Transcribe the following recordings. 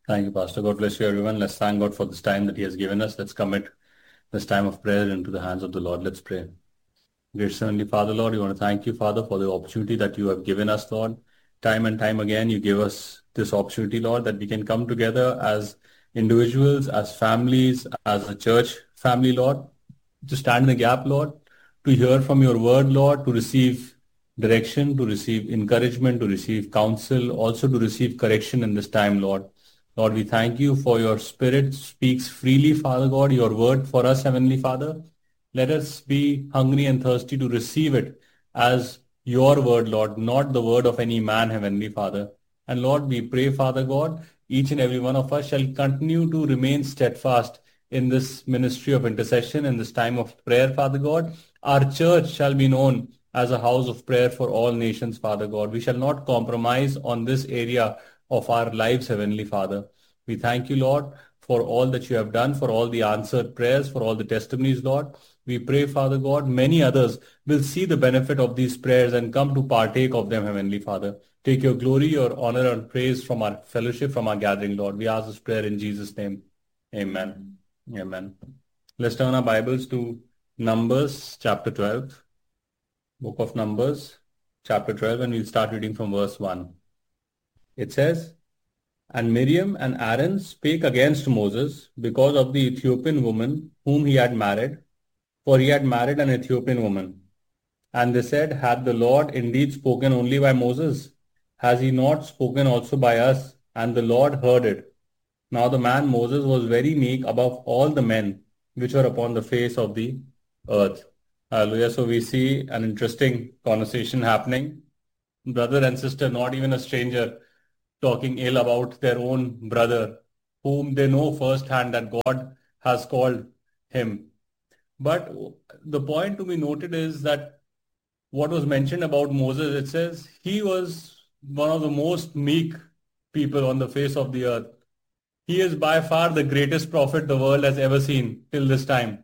Thank you, Pastor. God bless you, everyone. Let's thank God for this time that He has given us. Let's commit this time of prayer into the hands of the Lord. Let's pray. Gracious Heavenly Father, Lord, we want to thank you, Father, for the opportunity that you have given us, Lord. Time and time again, you give us this opportunity, Lord, that we can come together as individuals, as families, as a church family, Lord, to stand in the gap, Lord, to hear from your word, Lord, to receive direction, to receive encouragement, to receive counsel, also to receive correction in this time, Lord. Lord, we thank you for your spirit speaks freely, Father God, your word for us, Heavenly Father. Let us be hungry and thirsty to receive it as your word, Lord, not the word of any man, Heavenly Father. And Lord, we pray, Father God, each and every one of us shall continue to remain steadfast in this ministry of intercession, in this time of prayer, Father God. Our church shall be known as a house of prayer for all nations, Father God. We shall not compromise on this area of our lives, Heavenly Father. We thank you, Lord, for all that you have done, for all the answered prayers, for all the testimonies, Lord. We pray, Father God, many others will see the benefit of these prayers and come to partake of them, Heavenly Father. Take your glory, your honor, and praise from our fellowship, from our gathering, Lord. We ask this prayer in Jesus' name. Amen. Amen. Let's turn our Bibles to Numbers chapter 12. Book of Numbers chapter 12, and we'll start reading from verse 1. It says, "And Miriam and Aaron spake against Moses because of the Ethiopian woman whom he had married, for he had married an Ethiopian woman. And they said, Hath the Lord indeed spoken only by Moses? Has he not spoken also by us? And the Lord heard it. Now the man Moses was very meek above all the men which were upon the face of the earth." Hallelujah. So we see an interesting conversation happening. Brother and sister, not even a stranger, talking ill about their own brother, whom they know firsthand that God has called him. But the point to be noted is that what was mentioned about Moses, it says he was one of the most meek people on the face of the earth. He is by far the greatest prophet the world has ever seen till this time.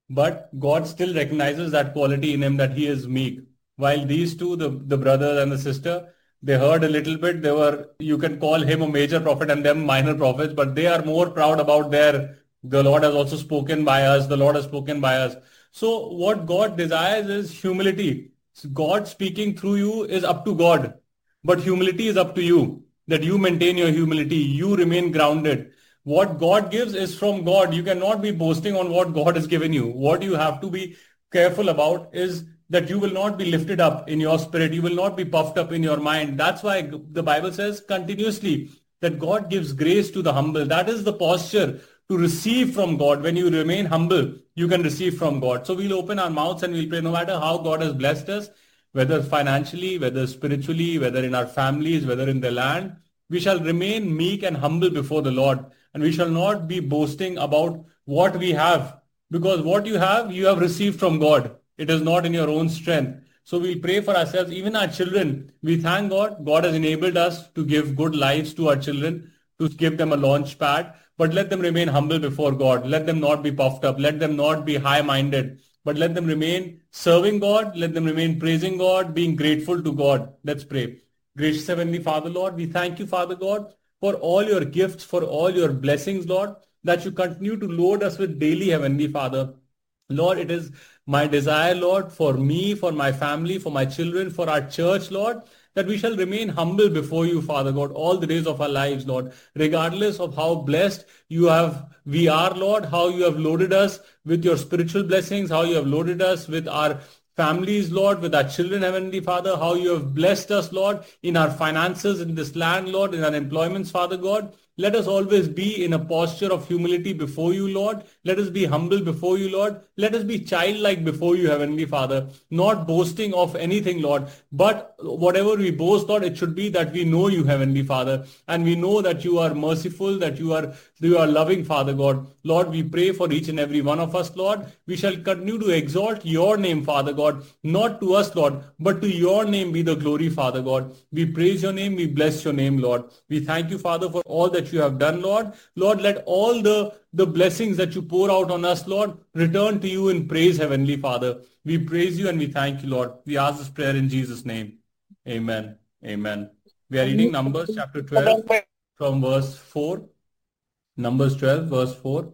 But God still recognizes that quality in him, that he is meek. While these two, the brother and the sister, they heard a little bit. They were, you can call him a major prophet and them minor prophets, but they are more proud about the Lord has also spoken by us. The Lord has spoken by us. So what God desires is humility. God speaking through you is up to God, but humility is up to you, that you maintain your humility. You remain grounded. What God gives is from God. You cannot be boasting on what God has given you. What you have to be careful about is that you will not be lifted up in your spirit. You will not be puffed up in your mind. That's why the Bible says continuously that God gives grace to the humble. That is the posture to receive from God. When you remain humble, you can receive from God. So we'll open our mouths and we'll pray, no matter how God has blessed us, whether financially, whether spiritually, whether in our families, whether in the land, we shall remain meek and humble before the Lord. And we shall not be boasting about what we have, because what you have received from God. It is not in your own strength. So we'll pray for ourselves, even our children. We thank God. God has enabled us to give good lives to our children, to give them a launch pad, but let them remain humble before God. Let them not be puffed up. Let them not be high-minded, but let them remain serving God. Let them remain praising God, being grateful to God. Let's pray. Gracious Heavenly Father, Lord, we thank you, Father God, for all your gifts, for all your blessings, Lord, that you continue to load us with daily, Heavenly Father. Lord, it is my desire, Lord, for me, for my family, for my children, for our church, Lord, that we shall remain humble before you, Father God, all the days of our lives, Lord, regardless of how blessed we are, Lord, how you have loaded us with your spiritual blessings, how you have loaded us with our families, Lord, with our children, Heavenly Father, how you have blessed us, Lord, in our finances, in this land, Lord, in our employments, Father God. Let us always be in a posture of humility before you, Lord. Let us be humble before you, Lord. Let us be childlike before you, Heavenly Father, not boasting of anything, Lord. But whatever we boast, Lord, it should be that we know you, Heavenly Father, and we know that you are merciful, that you are loving, Father God. Lord, we pray for each and every one of us, Lord. We shall continue to exalt your name, Father God, not to us, Lord, but to your name be the glory, Father God. We praise your name. We bless your name, Lord. We thank you, Father, for all that you have done, Lord. Lord, let all the blessings that you pour out on us, Lord, return to you in praise, Heavenly Father. We praise you and we thank you, Lord. We ask this prayer in Jesus' name. Amen. Amen. We are reading Numbers chapter 12 from verse 4. Numbers 12, verse 4.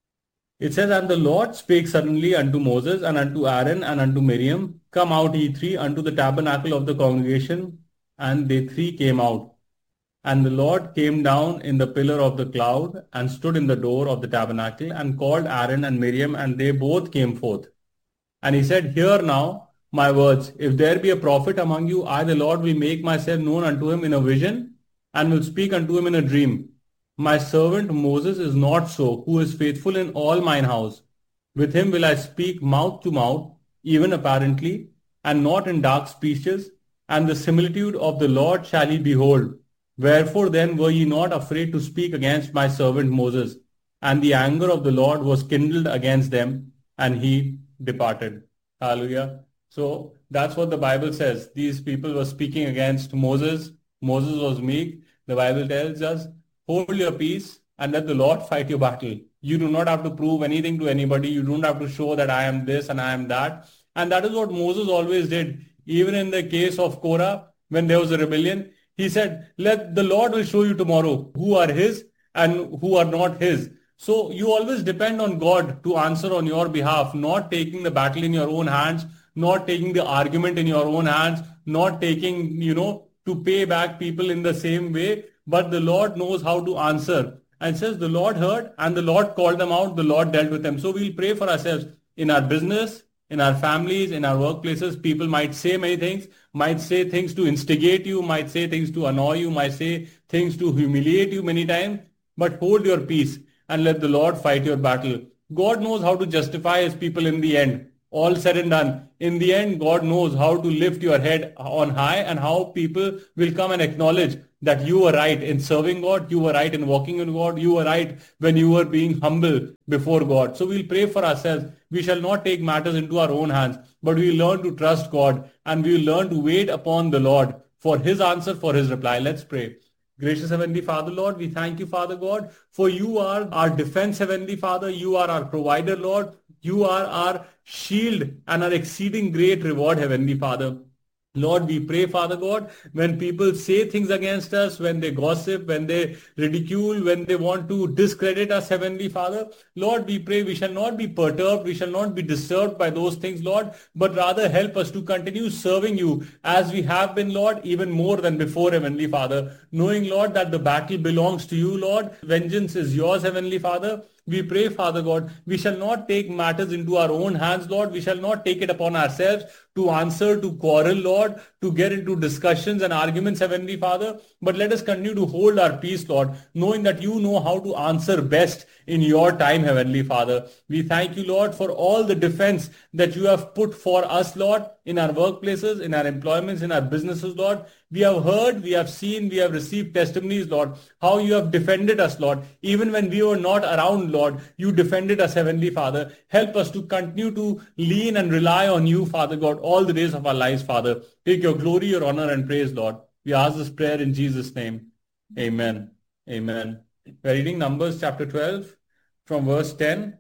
It says, And the Lord spake suddenly unto Moses and unto Aaron and unto Miriam, Come out ye three unto the tabernacle of the congregation. And they three came out. And the Lord came down in the pillar of the cloud and stood in the door of the tabernacle and called Aaron and Miriam, and they both came forth. And he said, Hear now my words. If there be a prophet among you, I, the Lord, will make myself known unto him in a vision and will speak unto him in a dream. My servant Moses is not so, who is faithful in all mine house. With him will I speak mouth to mouth, even apparently, and not in dark speeches, and the similitude of the Lord shall ye behold. Wherefore then were ye not afraid to speak against my servant Moses? And the anger of the Lord was kindled against them, and he departed. Hallelujah. So that's what the Bible says. These people were speaking against Moses. Moses was meek. The Bible tells us, hold your peace and let the Lord fight your battle. You do not have to prove anything to anybody. You don't have to show that I am this and I am that. And that is what Moses always did. Even in the case of Korah, when there was a rebellion, he said, let the Lord will show you tomorrow who are his and who are not his. So you always depend on God to answer on your behalf, not taking the battle in your own hands, not taking the argument in your own hands, not taking, to pay back people in the same way. But the Lord knows how to answer. And says the Lord heard and the Lord called them out. The Lord dealt with them. So we'll pray for ourselves in our business, in our families, in our workplaces. People might say many things, might say things to instigate you, might say things to annoy you, might say things to humiliate you many times. But hold your peace and let the Lord fight your battle. God knows how to justify his people in the end. All said and done. In the end, God knows how to lift your head on high and how people will come and acknowledge that you were right in serving God, you were right in walking in God, you were right when you were being humble before God. So we'll pray for ourselves. We shall not take matters into our own hands, but we will learn to trust God and we will learn to wait upon the Lord for his answer, for his reply. Let's pray. Gracious Heavenly Father, Lord, we thank you, Father God, for you are our defense, Heavenly Father. You are our provider, Lord. You are our shield and our exceeding great reward, Heavenly Father. Lord, we pray, Father God, when people say things against us, when they gossip, when they ridicule, when they want to discredit us, Heavenly Father, Lord, we pray we shall not be perturbed, we shall not be disturbed by those things, Lord, but rather help us to continue serving you as we have been, Lord, even more than before, Heavenly Father, knowing, Lord, that the battle belongs to you, Lord. Vengeance is yours, Heavenly Father. We pray, Father God, we shall not take matters into our own hands, Lord. We shall not take it upon ourselves to answer, to quarrel, Lord, to get into discussions and arguments, Heavenly Father. But let us continue to hold our peace, Lord, knowing that you know how to answer best in your time, Heavenly Father. We thank you, Lord, for all the defense that you have put for us, Lord, in our workplaces, in our employments, in our businesses, Lord. We have heard, we have seen, we have received testimonies, Lord, how you have defended us, Lord. Even when we were not around, Lord, you defended us, Heavenly Father. Help us to continue to lean and rely on you, Father God, all the days of our lives, Father. Take your glory, your honor and praise, Lord. We ask this prayer in Jesus' name. Amen. Amen. We're reading Numbers chapter 12 from verse 10.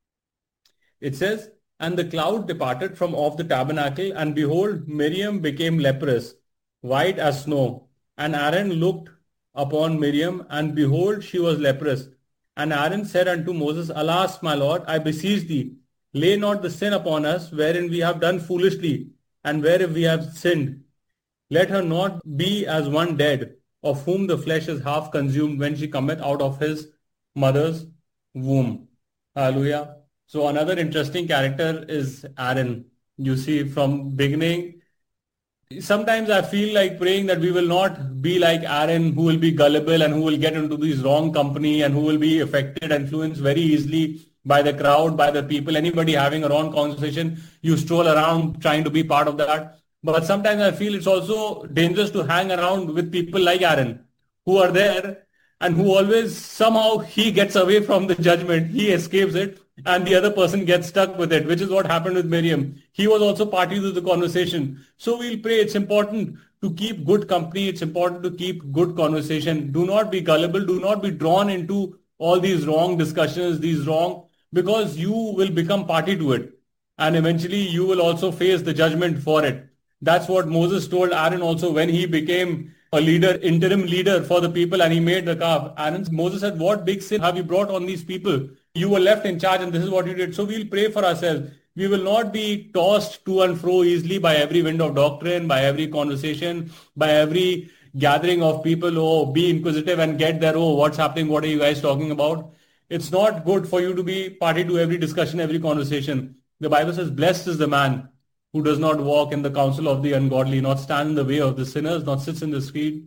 It says, And the cloud departed from off the tabernacle, and behold, Miriam became leprous, white as snow. And Aaron looked upon Miriam, and behold, she was leprous. And Aaron said unto Moses, Alas, my Lord, I beseech thee, lay not the sin upon us, wherein we have done foolishly, and wherein we have sinned. Let her not be as one dead, of whom the flesh is half consumed when she cometh out of his mother's womb. Hallelujah. So another interesting character is Aaron. You see, from beginning, sometimes I feel like praying that we will not be like Aaron, who will be gullible and who will get into this wrong company and who will be affected and influenced very easily by the crowd, by the people, anybody having a wrong conversation. You stroll around trying to be part of that. But sometimes I feel it's also dangerous to hang around with people like Aaron, who are there and who always somehow he gets away from the judgment. He escapes it and the other person gets stuck with it, which is what happened with Miriam. He was also party to the conversation. So we'll pray. It's important to keep good company. It's important to keep good conversation. Do not be gullible. Do not be drawn into all these wrong discussions, because you will become party to it. And eventually you will also face the judgment for it. That's what Moses told Aaron also when he became a leader, interim leader for the people, and he made the calf. And Moses said, what big sin have you brought on these people? You were left in charge and this is what you did. So we'll pray for ourselves. We will not be tossed to and fro easily by every wind of doctrine, by every conversation, by every gathering of people. Oh, be inquisitive and get there. Oh, what's happening? What are you guys talking about? It's not good for you to be party to every discussion, every conversation. The Bible says, blessed is the man who does not walk in the counsel of the ungodly, not stand in the way of the sinners, not sits in the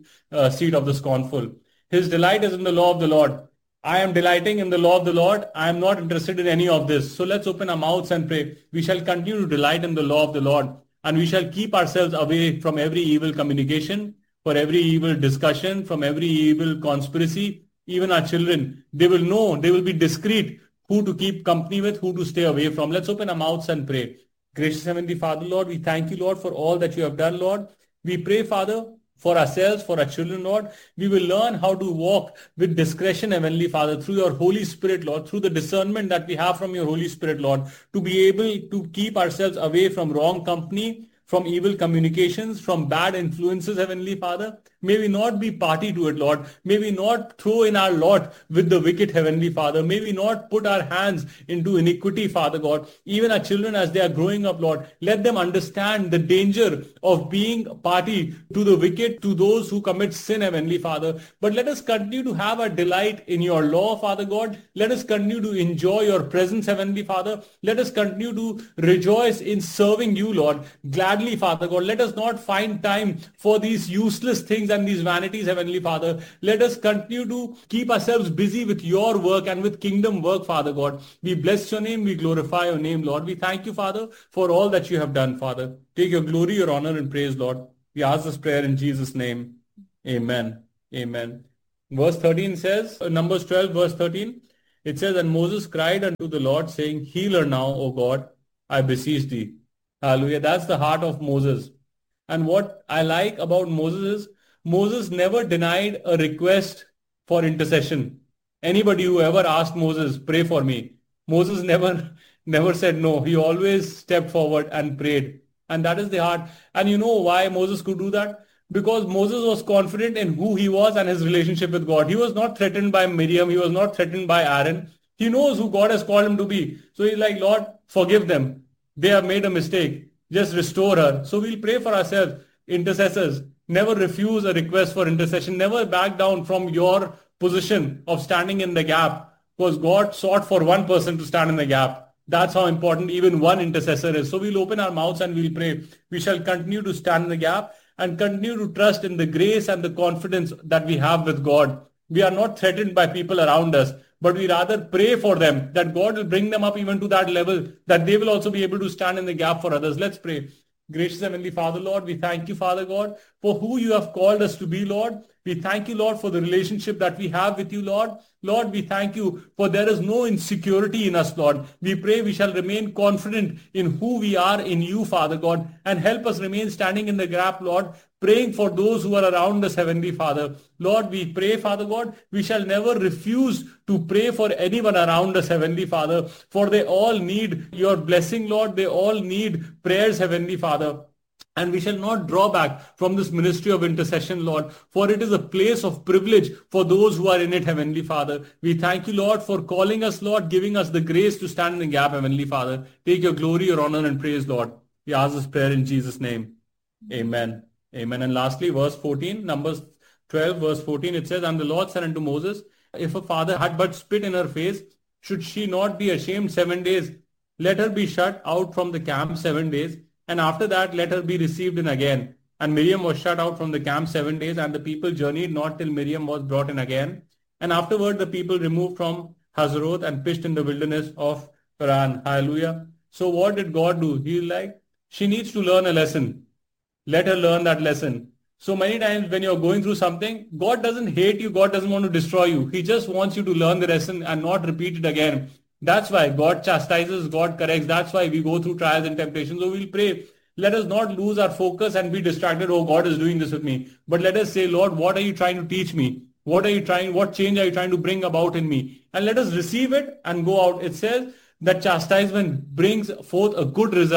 seat of the scornful. His delight is in the law of the Lord. I am delighting in the law of the Lord. I am not interested in any of this. So let's open our mouths and pray. We shall continue to delight in the law of the Lord, and we shall keep ourselves away from every evil communication, for every evil discussion, from every evil conspiracy. Even our children, they will know, they will be discreet who to keep company with, who to stay away from. Let's open our mouths and pray. Gracious Heavenly Father, Lord, we thank you, Lord, for all that you have done, Lord. We pray, Father, for ourselves, for our children, Lord. We will learn how to walk with discretion, Heavenly Father, through your Holy Spirit, Lord, through the discernment that we have from your Holy Spirit, Lord, to be able to keep ourselves away from wrong company, from evil communications, from bad influences, Heavenly Father. May we not be party to it, Lord. May we not throw in our lot with the wicked, Heavenly Father. May we not put our hands into iniquity, Father God. Even our children as they are growing up, Lord, let them understand the danger of being party to the wicked, to those who commit sin, Heavenly Father. But let us continue to have a delight in your law, Father God. Let us continue to enjoy your presence, Heavenly Father. Let us continue to rejoice in serving you, Lord. Gladly, Father God. Let us not find time for these useless things and these vanities, Heavenly Father. Let us continue to keep ourselves busy with your work and with kingdom work, Father God. We bless your name. We glorify your name, Lord. We thank you, Father, for all that you have done, Father. Take your glory, your honor, and praise, Lord. We ask this prayer in Jesus' name. Amen. Amen. Verse 13 says, Numbers 12, verse 13, it says, and Moses cried unto the Lord, saying, heal her now, O God, I beseech thee. Hallelujah. That's the heart of Moses. And what I like about Moses is, Moses never denied a request for intercession. Anybody who ever asked Moses, pray for me, Moses never said no. He always stepped forward and prayed. And that is the heart. And you know why Moses could do that? Because Moses was confident in who he was and his relationship with God. He was not threatened by Miriam. He was not threatened by Aaron. He knows who God has called him to be. So he's like, Lord, forgive them. They have made a mistake. Just restore her. So we'll pray for ourselves, intercessors. Never refuse a request for intercession. Never back down from your position of standing in the gap, because God sought for one person to stand in the gap. That's how important even one intercessor is. So we'll open our mouths and we'll pray. We shall continue to stand in the gap and continue to trust in the grace and the confidence that we have with God. We are not threatened by people around us, but we rather pray for them, that God will bring them up even to that level, that they will also be able to stand in the gap for others. Let's pray. Gracious Heavenly Father, Lord, we thank you, Father God, for who you have called us to be, Lord. We thank you, Lord, for the relationship that we have with you, Lord. Lord, we thank you for there is no insecurity in us, Lord. We pray we shall remain confident in who we are in you, Father God, and help us remain standing in the gap, Lord, praying for those who are around us, Heavenly Father. Lord, we pray, Father God, we shall never refuse to pray for anyone around us, Heavenly Father, for they all need your blessing, Lord. They all need prayers, Heavenly Father. And we shall not draw back from this ministry of intercession, Lord, for it is a place of privilege for those who are in it, Heavenly Father. We thank you, Lord, for calling us, Lord, giving us the grace to stand in the gap, Heavenly Father. Take your glory, your honor, and praise, Lord. We ask this prayer in Jesus' name. Amen. Amen. And lastly, verse 14, Numbers 12, verse 14, it says, and the Lord said unto Moses, if a father had but spit in her face, should she not be ashamed 7 days? Let her be shut out from the camp 7 days. And after that, let her be received in again. And Miriam was shut out from the camp 7 days, and the people journeyed not till Miriam was brought in again. And afterward, the people removed from Hazeroth and pitched in the wilderness of Paran. Hallelujah. So what did God do? He's like, she needs to learn a lesson. Let her learn that lesson. So many times when you're going through something, God doesn't hate you. God doesn't want to destroy you. He just wants you to learn the lesson and not repeat it again. That's why God chastises, God corrects. That's why we go through trials and temptations. So we'll pray. Let us not lose our focus and be distracted. Oh, God is doing this with me. But let us say, Lord, what are you trying to teach me? What change are you trying to bring about in me? And let us receive it and go out. It says that chastisement brings forth a good result,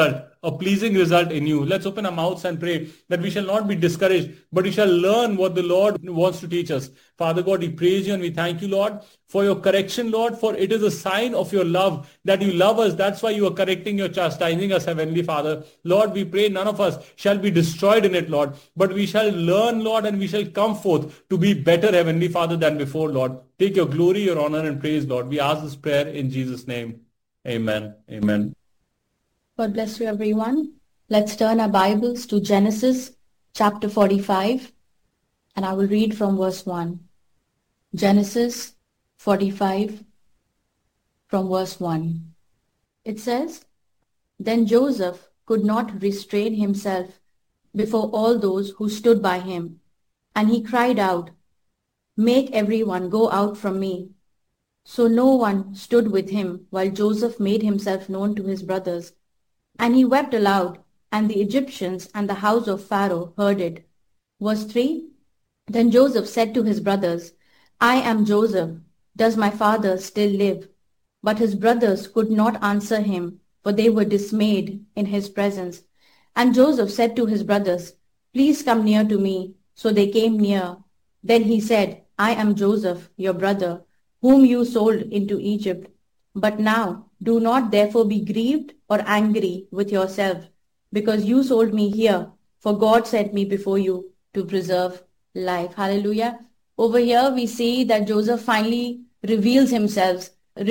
a pleasing result in you. Let's open our mouths and pray that we shall not be discouraged, but we shall learn what the Lord wants to teach us. Father God, we praise you and we thank you, Lord, for your correction, Lord, for it is a sign of your love that you love us. That's why you are correcting, you're chastising us, Heavenly Father. Lord, we pray none of us shall be destroyed in it, Lord, but we shall learn, Lord, and we shall come forth to be better, Heavenly Father, than before, Lord. Take your glory, your honor and praise, Lord. We ask this prayer in Jesus' name. Amen. Amen. God bless you, everyone. Let's turn our Bibles to Genesis chapter 45, and I will read from verse 1. Genesis 45 from verse 1. It says, Then Joseph could not restrain himself before all those who stood by him, and he cried out, Make everyone go out from me. So no one stood with him while Joseph made himself known to his brothers. And he wept aloud, and the Egyptians and the house of Pharaoh heard it. Verse 3. Then Joseph said to his brothers, I am Joseph. Does my father still live? But his brothers could not answer him, for they were dismayed in his presence. And Joseph said to his brothers, Please come near to me. So they came near. Then he said, I am Joseph, your brother, whom you sold into Egypt. But now do not therefore be grieved or angry with yourself, because you sold me here, for God sent me before you to preserve life. Hallelujah. Over here we see that Joseph finally reveals himself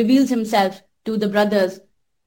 to the brothers.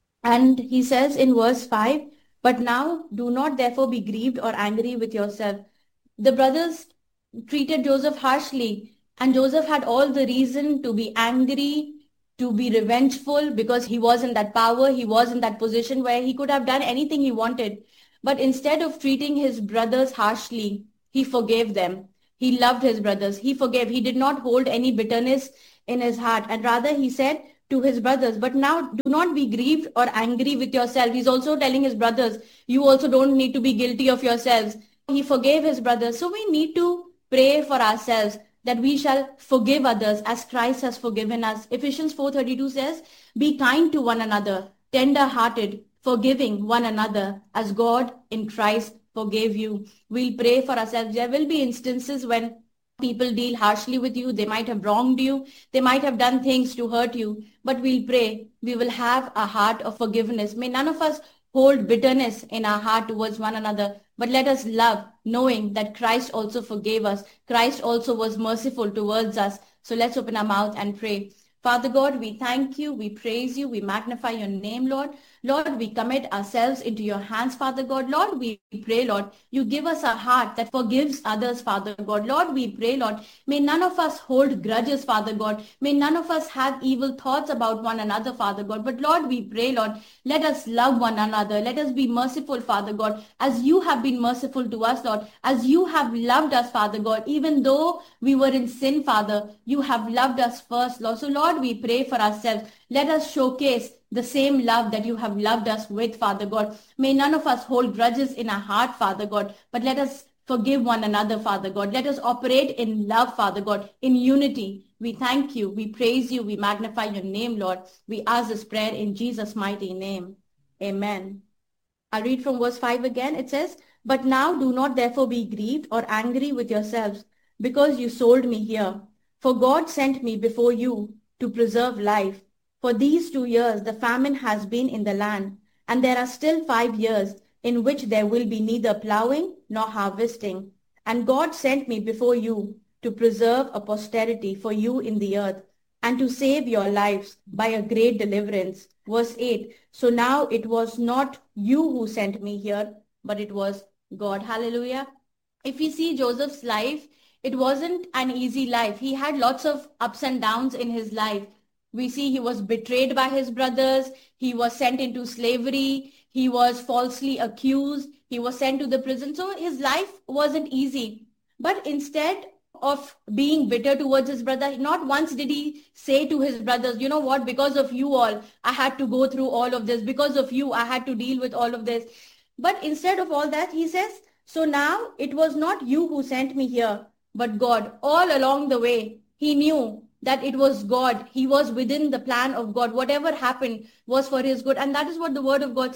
And he says in verse 5, But now do not therefore be grieved or angry with yourself. The brothers treated Joseph harshly, and Joseph had all the reason to be angry, to be revengeful, because he was in that power, he was in that position where he could have done anything he wanted. But instead of treating his brothers harshly, he forgave them. He loved his brothers. He forgave. He did not hold any bitterness in his heart. And rather he said to his brothers, but now do not be grieved or angry with yourself. He's also telling his brothers, you also don't need to be guilty of yourselves. He forgave his brothers. So we need to pray for ourselves that we shall forgive others as Christ has forgiven us. Ephesians 4:32 says, Be kind to one another, tender-hearted, forgiving one another as God in Christ forgave you. We'll pray for ourselves. There will be instances when people deal harshly with you. They might have wronged you. They might have done things to hurt you. But we'll pray. We will have a heart of forgiveness. May none of us hold bitterness in our heart towards one another, but let us love, knowing that Christ also forgave us. Christ also was merciful towards us. So let's open our mouth and pray. Father God, we thank you, we praise you, we magnify your name, Lord. Lord, we commit ourselves into your hands, Father God. Lord, we pray, Lord, you give us a heart that forgives others, Father God. Lord, we pray, Lord, may none of us hold grudges, Father God. May none of us have evil thoughts about one another, Father God. But Lord, we pray, Lord, let us love one another. Let us be merciful, Father God, as you have been merciful to us, Lord, as you have loved us, Father God. Even though we were in sin, Father, you have loved us first, Lord. So Lord, we pray for ourselves. Let us showcase the same love that you have loved us with, Father God. May none of us hold grudges in our heart, Father God, but let us forgive one another, Father God. Let us operate in love, Father God, in unity. We thank you, we praise you, we magnify your name, Lord. We ask this prayer in Jesus' mighty name. Amen. I read from verse 5 again. It says, But now do not therefore be grieved or angry with yourselves, because you sold me here. For God sent me before you to preserve life. For these 2 years the famine has been in the land, and there are still 5 years in which there will be neither plowing nor harvesting. And God sent me before you to preserve a posterity for you in the earth, and to save your lives by a great deliverance. Verse 8, so now it was not you who sent me here, but it was God. Hallelujah. If we see Joseph's life, it wasn't an easy life. He had lots of ups and downs in his life. We see he was betrayed by his brothers. He was sent into slavery. He was falsely accused. He was sent to the prison. So his life wasn't easy. But instead of being bitter towards his brother, not once did he say to his brothers, you know what, because of you all, I had to go through all of this. Because of you, I had to deal with all of this. But instead of all that, he says, so now it was not you who sent me here, but God. All along the way, he knew that it was God. He was within the plan of God. Whatever happened was for his good. And that is what the word of God says.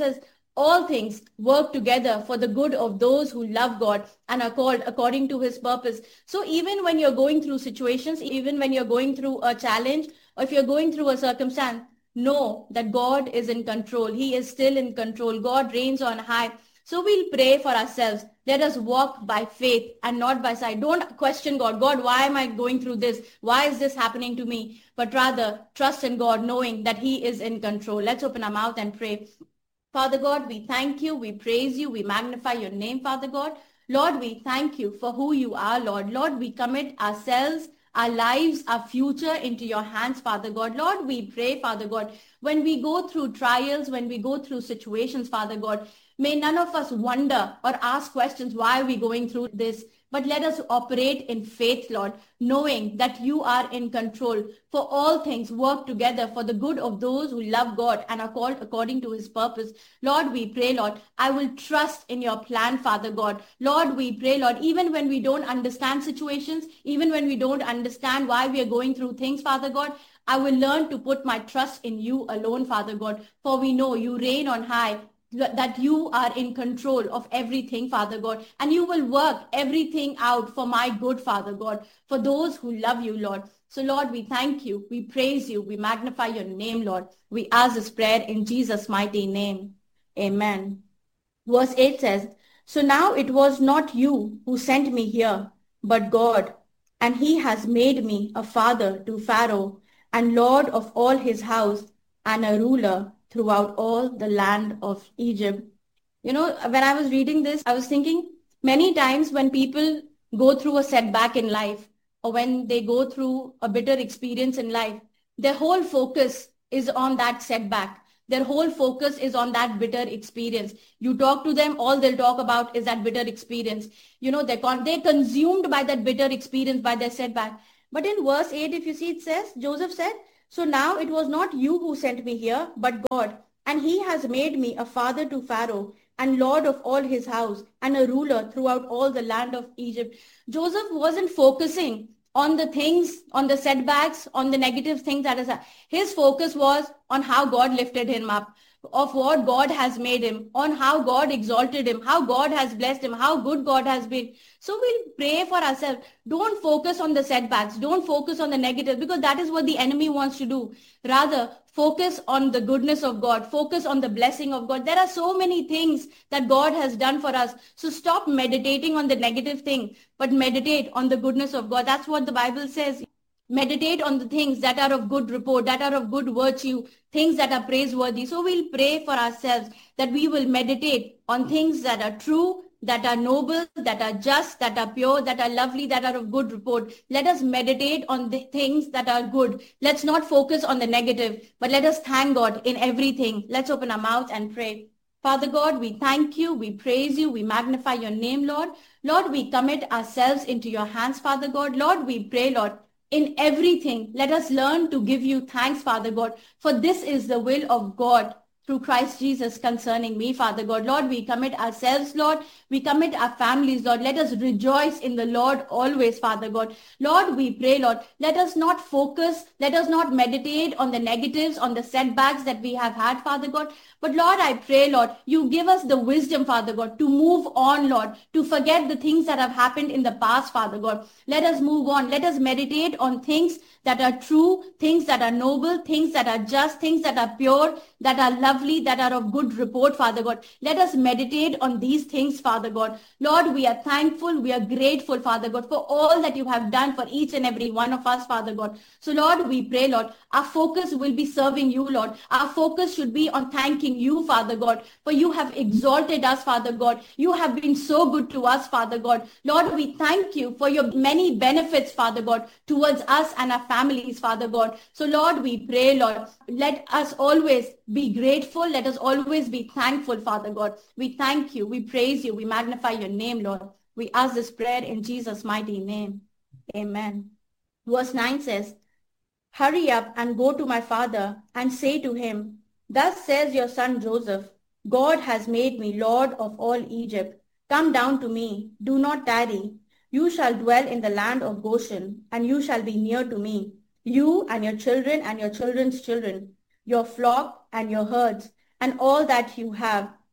all things work together for the good of those who love God and are called according to his purpose. So even when you're going through situations, even when you're going through a challenge, or if you're going through a circumstance, know that God is in control. He is still in control. God reigns on high. So we'll pray for ourselves. Let us walk by faith and not by sight. Don't question God. God, why am I going through this? Why is this happening to me? But rather trust in God, knowing that he is in control. Let's open our mouth and pray. Father God, we thank you, we praise you, we magnify your name, Father God. Lord, we thank you for who you are, Lord. Lord, we commit ourselves, our lives, our future into your hands, Father God. Lord, we pray, Father God, when we go through trials, when we go through situations, Father God, may none of us wonder or ask questions, why are we going through this? But let us operate in faith, Lord, knowing that you are in control. For all things work together for the good of those who love God and are called according to his purpose. Lord, we pray, Lord, I will trust in your plan, Father God. Lord, we pray, Lord, even when we don't understand situations, even when we don't understand why we are going through things, Father God, I will learn to put my trust in you alone, Father God, for we know you reign on high, that you are in control of everything, Father God, and you will work everything out for my good, Father God, for those who love you, Lord. So, Lord, we thank you, we praise you, we magnify your name, Lord. We ask this prayer in Jesus' mighty name. Amen. Verse 8 says, so now it was not you who sent me here, but God, and he has made me a father to Pharaoh and lord of all his house and a ruler throughout all the land of Egypt. You know, when I was reading this, I was thinking many times when people go through a setback in life or when they go through a bitter experience in life, their whole focus is on that setback. Their whole focus is on that bitter experience. You talk to them, all they'll talk about is that bitter experience. You know, they're consumed by that bitter experience, by their setback. But in verse 8, if you see, it says, Joseph said, so now it was not you who sent me here, but God. And he has made me a father to Pharaoh and lord of all his house and a ruler throughout all the land of Egypt. Joseph wasn't focusing on the things, on the setbacks, on the negative things that is. His focus was on how God lifted him up, of what God has made him, on how God exalted him, how God has blessed him, how good God has been. So we'll pray for ourselves. Don't focus on the setbacks. Don't focus on the negative, because that is what the enemy wants to do. Rather, focus on the goodness of God. Focus on the blessing of God. There are so many things that God has done for us. So stop meditating on the negative thing, but meditate on the goodness of God. That's what the Bible says. Meditate on the things that are of good report, that are of good virtue, things that are praiseworthy. So we'll pray for ourselves that we will meditate on things that are true, that are noble, that are just, that are pure, that are lovely, that are of good report. Let us meditate on the things that are good. Let's not focus on the negative, but let us thank God in everything. Let's open our mouth and pray. Father God, we thank you, we praise you, we magnify your name, Lord. Lord, we commit ourselves into your hands, Father God. Lord, we pray, Lord, in everything, let us learn to give you thanks, Father God, for this is the will of God through Christ Jesus concerning me, Father God. Lord, we commit ourselves, Lord. We commit our families, Lord. Let us rejoice in the Lord always, Father God. Lord, we pray, Lord, let us not focus, let us not meditate on the negatives, on the setbacks that we have had, Father God. But Lord, I pray, Lord, you give us the wisdom, Father God, to move on, Lord, to forget the things that have happened in the past, Father God. Let us move on. Let us meditate on things that are true, things that are noble, things that are just, things that are pure, that are lovely, that are of good report, Father God. Let us meditate on these things, Father God. Lord, we are thankful, we are grateful, Father God, for all that you have done for each and every one of us, Father God. So Lord, we pray, Lord, our focus will be serving you, Lord. Our focus should be on thanking you, Father God, for you have exalted us, Father God. You have been so good to us, Father God. Lord, we thank you for your many benefits, Father God, towards us and our families, Father God. So Lord, we pray, Lord, let us always be grateful. Let us always be thankful, Father God. We thank you. We praise you. We magnify your name, Lord. We ask this prayer in Jesus' mighty name. Amen. Verse 9 says, hurry up and go to my father and say to him, thus says your son Joseph, God has made me Lord of all Egypt. Come down to me. Do not tarry. You shall dwell in the land of Goshen, and you shall be near to me, you and your children and your children's children, your flock and your herds, and all that you have.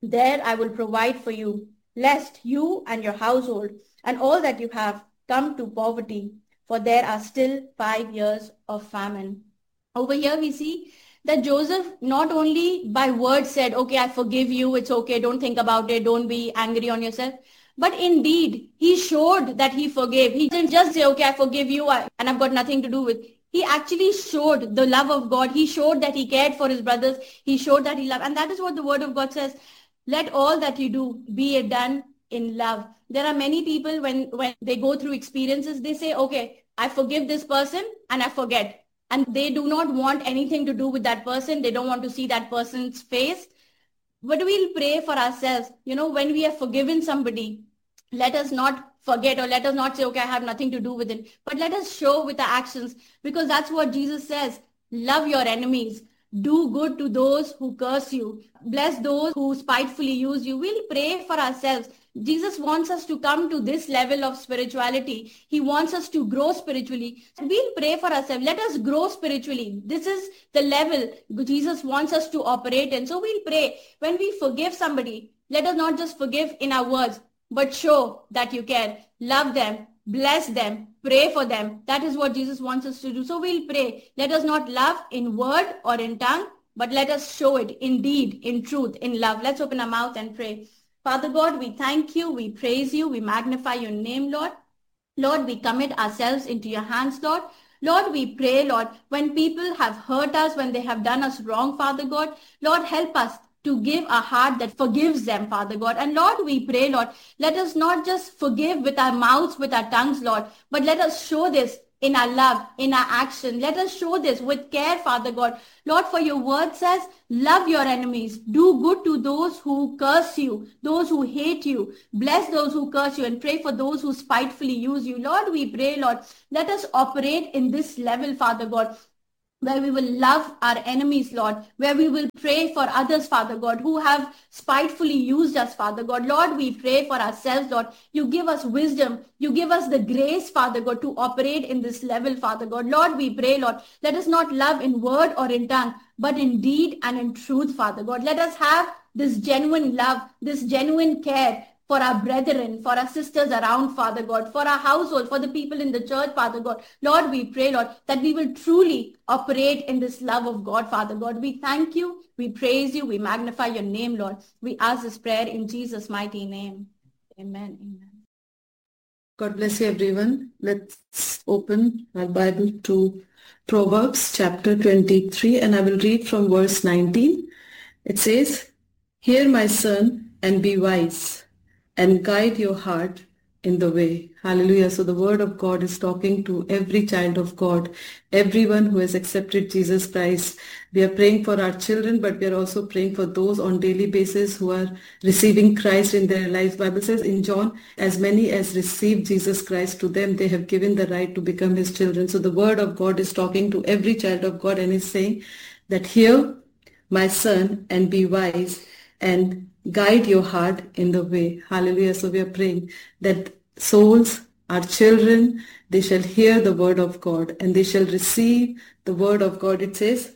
There I will provide for you, lest you and your household and all that you have come to poverty, for there are still 5 years of famine. Over here we see that Joseph not only by word said, okay, I forgive you, it's okay, don't think about it, don't be angry on yourself. But indeed, he showed that he forgave. He didn't just say, okay, I forgive you and I've got nothing to do with. He actually showed the love of God. He showed that he cared for his brothers. He showed that he loved. And that is what the word of God says. Let all that you do be it done in love. There are many people when they go through experiences, they say, okay, I forgive this person and I forget. And they do not want anything to do with that person. They don't want to see that person's face. But we'll pray for ourselves. When we have forgiven somebody, let us not forget, or let us not say, okay, I have nothing to do with it. But let us show with the actions, because that's what Jesus says. Love your enemies. Do good to those who curse you. Bless those who spitefully use you. We'll pray for ourselves. Jesus wants us to come to this level of spirituality. He wants us to grow spiritually. We'll pray for ourselves. Let us grow spiritually. This is the level Jesus wants us to operate in. So we'll pray. When we forgive somebody, let us not just forgive in our words, but show that you care. Love them. Bless them. Pray for them. That is what Jesus wants us to do. So we'll pray. Let us not love in word or in tongue, but let us show it in deed, in truth, in love. Let's open our mouth and pray. Father God, we thank you, we praise you, we magnify your name, Lord. Lord, we commit ourselves into your hands, Lord. Lord, we pray, Lord, when people have hurt us, when they have done us wrong, Father God, Lord, help us to give a heart that forgives them, Father God. And Lord, we pray, Lord, let us not just forgive with our mouths, with our tongues, Lord, but let us show this in our love, in our action. Let us show this with care, Father God. Lord, for your word says, love your enemies. Do good to those who curse you, those who hate you. Bless those who curse you and pray for those who spitefully use you. Lord, we pray, Lord, let us operate in this level, Father God, where we will love our enemies, Lord, where we will pray for others, Father God, who have spitefully used us, Father God. Lord, we pray for ourselves, Lord. You give us wisdom. You give us the grace, Father God, to operate in this level, Father God. Lord, we pray, Lord, let us not love in word or in tongue, but in deed and in truth, Father God. Let us have this genuine love, this genuine care for our brethren, for our sisters around, Father God, for our household, for the people in the church, Father God. Lord, we pray, Lord, that we will truly operate in this love of God, Father God. We thank you, we praise you, we magnify your name, Lord. We ask this prayer in Jesus' mighty name. Amen. Amen. God bless you, everyone. Let's open our Bible to Proverbs chapter 23, and I will read from verse 19. It says, "Hear, my son, and be wise, and guide your heart in the way." Hallelujah. So the word of God is talking to every child of God, everyone who has accepted Jesus Christ. We are praying for our children, but we are also praying for those on daily basis who are receiving Christ in their lives. Bible says in John, as many as received Jesus Christ, to them they have given the right to become his children. So the word of God is talking to every child of God and is saying that, hear, my son, and be wise, and guide your heart in the way. Hallelujah. So we are praying that souls, our children, they shall hear the word of God and they shall receive the word of God. It says,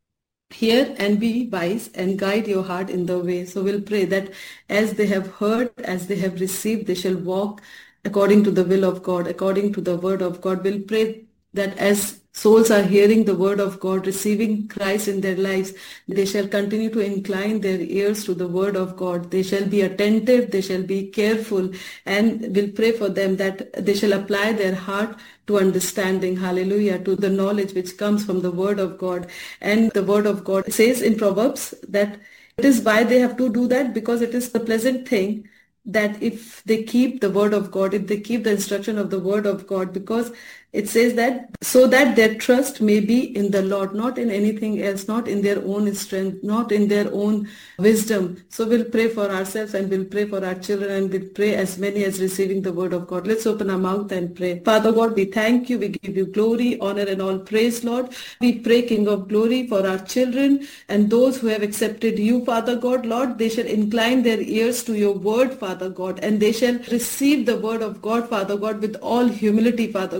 hear and be wise and guide your heart in the way. So we'll pray that as they have heard, as they have received, they shall walk according to the will of God, according to the word of God. We'll pray that as souls are hearing the word of God, receiving Christ in their lives, they shall continue to incline their ears to the word of God. They shall be attentive, they shall be careful, and we'll pray for them that they shall apply their heart to understanding, hallelujah, to the knowledge which comes from the word of God. And the word of God says in Proverbs that it is why they have to do that, because it is the pleasant thing that if they keep the word of God, if they keep the instruction of the word of God, because it says that so that their trust may be in the Lord, not in anything else, not in their own strength, not in their own wisdom. So we'll pray for ourselves and we'll pray for our children and we'll pray as many as receiving the word of God. Let's open our mouth and pray. Father God, we thank you. We give you glory, honor, and all praise, Lord. We pray, King of glory, for our children and those who have accepted you, Father God. Lord, they shall incline their ears to your word, Father God, and they shall receive the word of God, Father God, with all humility, Father God. Lord,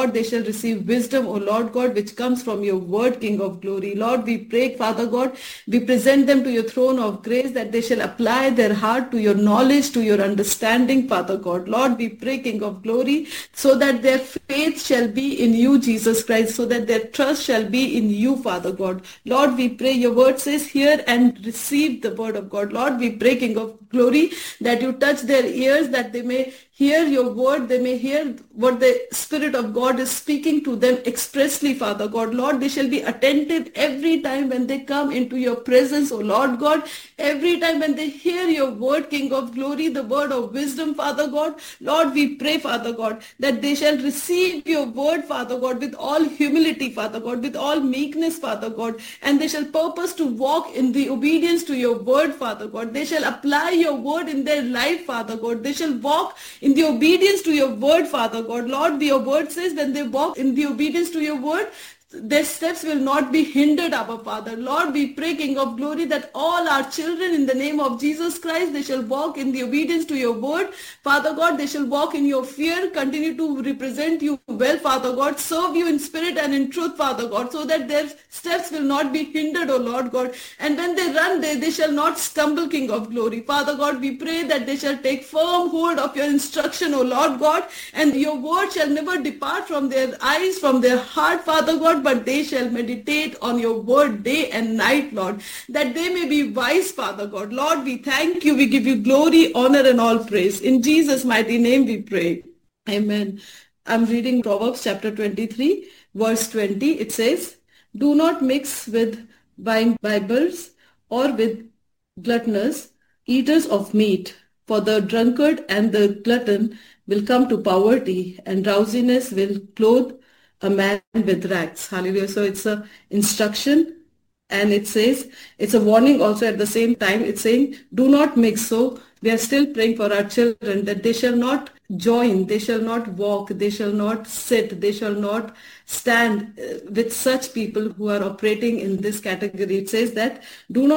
Lord, they shall receive wisdom, O Lord God, which comes from your word, King of glory. Lord, we pray, Father God, we present them to your throne of grace, that they shall apply their heart to your knowledge, to your understanding, Father God. Lord, we pray, King of glory, so that their faith shall be in you, Jesus Christ, so that their trust shall be in you, Father God. Lord, we pray, your word says, hear and receive the word of God. Lord, we pray, King of glory, that you touch their ears, that they may hear your word, they may hear what the Spirit of God is speaking to them expressly, Father God. Lord, they shall be attentive every time when they come into your presence, O Lord God. Every time when they hear your word, King of glory, the word of wisdom, Father God. Lord, we pray, Father God, that they shall receive your word, Father God, with all humility, Father God, with all meekness, Father God, and they shall purpose to walk in the obedience to your word, Father God. They shall apply your word in their life, Father God. They shall walk in the obedience to your word, Father God. Lord, your word says when they walk in the obedience to your word, their steps will not be hindered, Abba Father. Lord, we pray, King of glory, that all our children in the name of Jesus Christ, they shall walk in the obedience to your word. Father God, they shall walk in your fear, continue to represent you well, Father God, serve you in spirit and in truth, Father God, so that their steps will not be hindered, O Lord God. And when they run, they shall not stumble, King of glory. Father God, we pray that they shall take firm hold of your instruction, O Lord God, and your word shall never depart from their eyes, from their heart, Father God, but they shall meditate on your word day and night, Lord, that they may be wise, Father God. Lord, we thank you. We give you glory, honor, and all praise. In Jesus' mighty name we pray. Amen. I'm reading Proverbs chapter 23, verse 20. It says, do not mix with imbibers or with gluttonous, eaters of meat, for the drunkard and the glutton will come to poverty, and drowsiness will clothe a man with rags. Hallelujah. So it's a instruction, and it says, it's a warning also at the same time. It's saying, do not mix. So we are still praying for our children that they shall not join, they shall not walk, they shall not sit, they shall not stand with such people who are operating in this category. It says that do not